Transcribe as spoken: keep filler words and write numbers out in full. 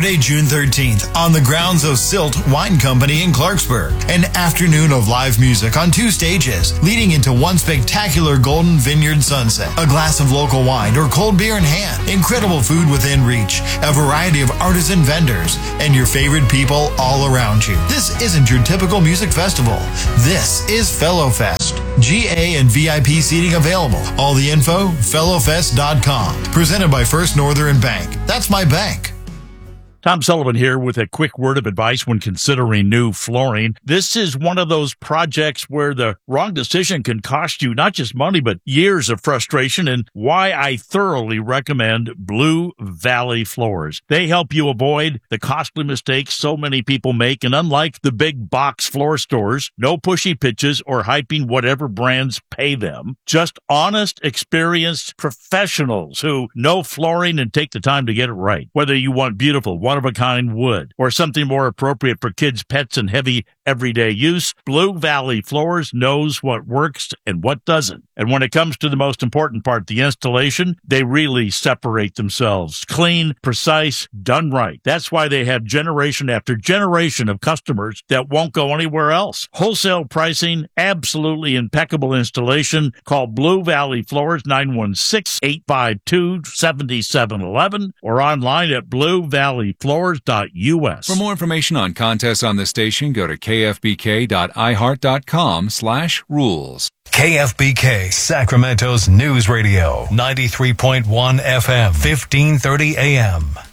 Saturday, June thirteenth, on the grounds of Silt Wine Company in Clarksburg. An afternoon of live music on two stages, leading into one spectacular Golden Vineyard sunset. A glass of local wine or cold beer in hand. Incredible food within reach. A variety of artisan vendors. And your favorite people all around you. This isn't your typical music festival. This is Fellowfest. G A and V I P seating available. All the info, fellow fest dot com. Presented by First Northern Bank. That's my bank. Tom Sullivan here with a quick word of advice when considering new flooring. This is one of those projects where the wrong decision can cost you not just money, but years of frustration, and why I thoroughly recommend Blue Valley Floors. They help you avoid the costly mistakes so many people make, and unlike the big box floor stores, no pushy pitches or hyping whatever brands pay them. Just honest, experienced professionals who know flooring and take the time to get it right. Whether you want beautiful, one-of-a-kind wood, or something more appropriate for kids, pets, and heavy everyday use, Blue Valley Floors knows what works and what doesn't. And when it comes to the most important part, the installation, they really separate themselves. Clean, precise, done right. That's why they have generation after generation of customers that won't go anywhere else. Wholesale pricing, absolutely impeccable installation. Call Blue Valley Floors, nine one six, eight five two, seven seven one one, or online at blue valley floors dot U S. For more information on contests on the station, go to k f b k dot i heart dot com slash rules. K F B K, Sacramento's News Radio, ninety-three point one F M, fifteen thirty A M.